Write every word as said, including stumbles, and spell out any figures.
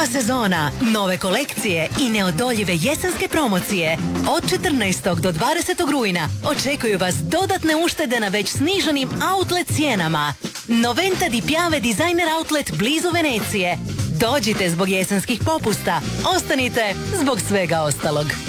sezona, nove kolekcije i neodoljive jesenske promocije. Od četrnaestog do dvadesetog rujna očekuju vas dodatne uštede na već sniženim outlet cijenama. Noventa di Piave Designer Outlet blizu Venecije. Dođite zbog jesenskih popusta, ostanite zbog svega ostalog.